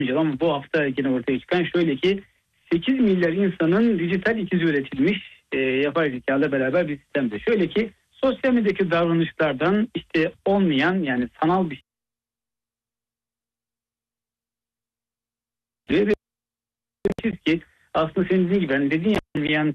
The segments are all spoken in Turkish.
ama bu hafta yine ortaya çıkan şöyle ki 8 milyar insanın dijital ikizi üretilmiş yapay zeka ile beraber bir sistemde. Şöyle ki sosyal medyadaki davranışlardan işte olmayan yani sanal bir şey ki aslında senin dediğin gibi hani dediğin yani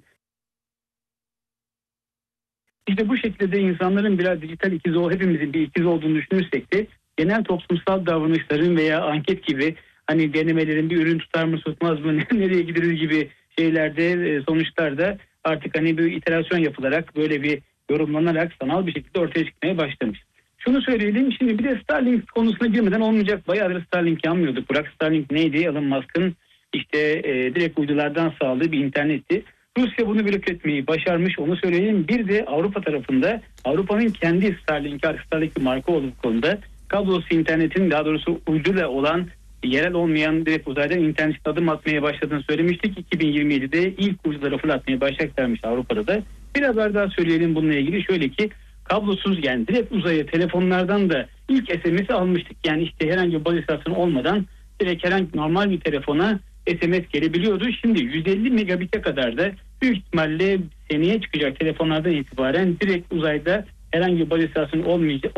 işte bu şekilde de insanların biraz dijital ikizi hepimizin bir ikiz olduğunu düşünürsek de genel toplumsal davranışların veya anket gibi hani denemelerin bir ürün tutar mı tutmaz mı nereye gideriz gibi şeylerde sonuçlarda artık hani bir iterasyon yapılarak böyle bir yorumlanarak sanal bir şekilde ortaya çıkmaya başlamış. Şunu söyleyelim şimdi bir de Starlink konusuna girmeden olmayacak. Bayağıdır Starlink'i anmıyorduk. Burak Starlink neydi? Elon Musk'ın işte direkt uydulardan sağladığı bir internetti. Rusya bunu blok etmeyi başarmış onu söyleyeyim. Bir de Avrupa tarafında Avrupa'nın kendi Starlink marka olduğu konuda kablosuz internetin daha doğrusu uyduyla olan yerel olmayan direkt uzaydan internet adım atmaya başladığını söylemiştik. 2027'de ilk uyduları fırlatmaya başlayacaklarmış Avrupa'da da. Bir haber daha söyleyelim bununla ilgili. Şöyle ki kablosuz yani direkt uzaya telefonlardan da ilk SMS'i almıştık. Yani işte herhangi bir baz istasyonu olmadan direkt herhangi normal bir telefona SMS gelebiliyordu. Şimdi 150 megabit'e kadar da büyük ihtimalle seneye çıkacak telefonlardan itibaren direkt uzayda herhangi bir baz istasyonu olmayacak.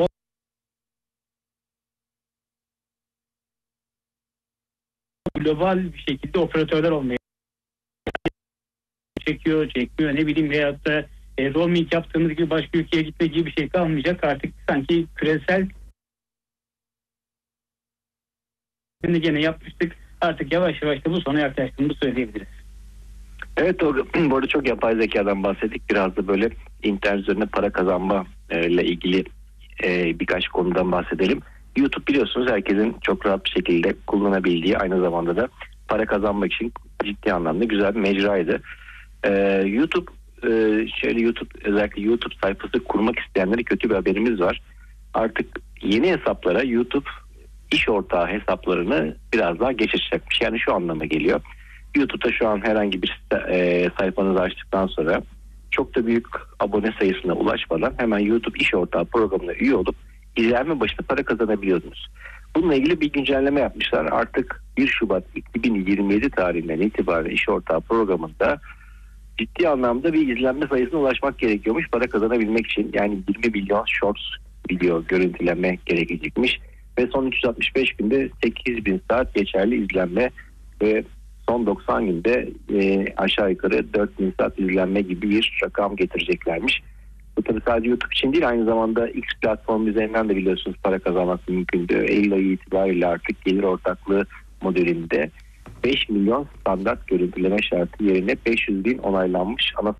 Global bir şekilde operatörler olmaya çekmiyor ne bileyim veyahut da roaming yaptığımız gibi başka ülkeye gitme gibi bir şey kalmayacak. Artık sanki küresel gene yapmıştık. Artık yavaş yavaş da bu sona yaklaştığımızı söyleyebiliriz. Evet bu arada çok yapay zekadan bahsettik. Biraz da böyle internet üzerine para kazanma ile ilgili birkaç konudan bahsedelim. YouTube biliyorsunuz herkesin çok rahat bir şekilde kullanabildiği aynı zamanda da para kazanmak için ciddi anlamda güzel bir mecraydı. YouTube özellikle YouTube sayfası kurmak isteyenlere kötü bir haberimiz var. Artık yeni hesaplara YouTube iş ortağı hesaplarını biraz daha geç açacakmış. Yani şu anlama geliyor. YouTube'da şu an herhangi bir sayfanızı açtıktan sonra çok da büyük abone sayısına ulaşmadan hemen YouTube iş ortağı programına üye olup izlenme başına para kazanabiliyordunuz. Bununla ilgili bir güncelleme yapmışlar. Artık 1 Şubat 2027 tarihinden itibaren iş ortağı programında ciddi anlamda bir izlenme sayısına ulaşmak gerekiyormuş para kazanabilmek için. Yani 20 milyon shorts video görüntüleme gerekecekmiş. Ve son 365 günde 8.000 saat geçerli izlenme ve son 90 günde aşağı yukarı 4.000 saat izlenme gibi bir rakam getireceklermiş. Bu tabii sadece YouTube için değil aynı zamanda X platformu üzerinden de biliyorsunuz para kazanmak mümkündü. Eylül ayı itibariyle artık gelir ortaklığı modelinde 5 milyon standart görüntüleme şartı yerine 500 bin onaylanmış. Ama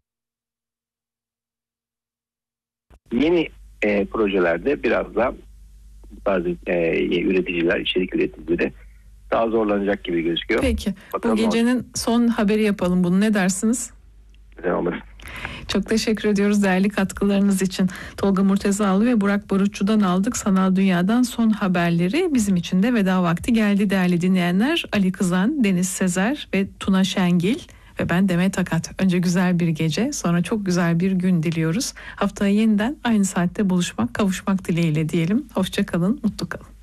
yeni projelerde biraz da bazı üreticiler, içerik üreticileri daha zorlanacak gibi gözüküyor. Peki. Bakalım bu gecenin son haberi yapalım bunu. Ne dersiniz? Güzel olur. Çok teşekkür ediyoruz değerli katkılarınız için. Tolga Murtezalı ve Burak Barutçu'dan aldık sanal dünyadan son haberleri. Bizim için de veda vakti geldi değerli dinleyenler. Ali Kızan, Deniz Sezer ve Tuna Şengil ve ben Demet Akat. Önce güzel bir gece, sonra çok güzel bir gün diliyoruz. Haftaya yeniden aynı saatte buluşmak, kavuşmak dileğiyle diyelim. Hoşça kalın, mutlu kalın.